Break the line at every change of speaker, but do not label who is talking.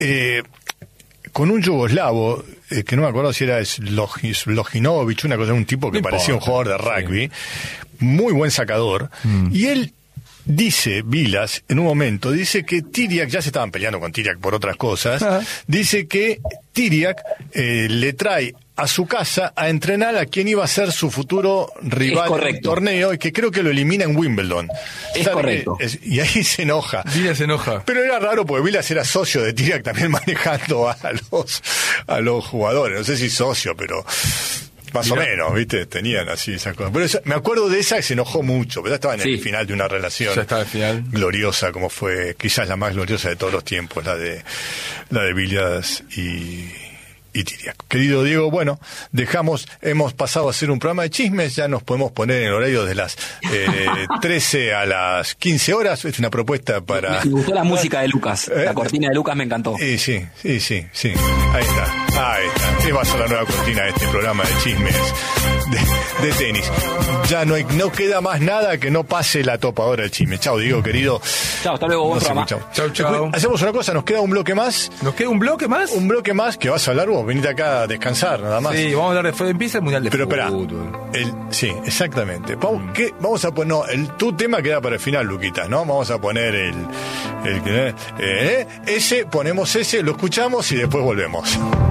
con un yugoslavo, que no me acuerdo si era Slojinovic, una cosa, un tipo que parecía un jugador de rugby, muy buen sacador, y él dice, Vilas, en un momento, dice que Tiriac, ya se estaban peleando con Tiriac por otras cosas, dice que Tiriac le trae a su casa a entrenar a quien iba a ser su futuro rival en el torneo, y que creo que lo elimina en Wimbledon.
Es correcto.
Y ahí se enoja.
Vilas se enoja.
Pero era raro porque Vilas era socio de Tiriac también manejando a los jugadores. No sé si socio, pero más o menos, ¿viste? Tenían así esas cosas. Pero me acuerdo de esa que se enojó mucho, pero ya estaba en el final de una relación gloriosa, como fue quizás la más gloriosa de todos los tiempos, la de Vilas y Tiriac. Querido Diego, bueno, hemos pasado a hacer un programa de chismes, ya nos podemos poner en el horario de las 13 a las 15 horas, es una propuesta para...
Me gustó la música de Lucas, la cortina de Lucas me encantó.
Sí, ahí está, esa va a ser la nueva cortina de este programa de chismes de tenis. Ya no queda más nada que no pase la topadora del chisme. Chao, Diego, querido.
Chao, hasta luego, buen programa.
Chao.
Hacemos una cosa, nos queda un bloque más.
¿Nos queda un bloque más?
Un bloque más, que vas a hablar vos, venite acá a descansar, nada más.
Sí, vamos a hablar de fútbol, empieza el Mundial de Fútbol.
Pero espera, sí, exactamente. Vamos a poner, tu tema queda para el final, Luquitas, ¿no? Vamos a poner ponemos ese, lo escuchamos y después volvemos.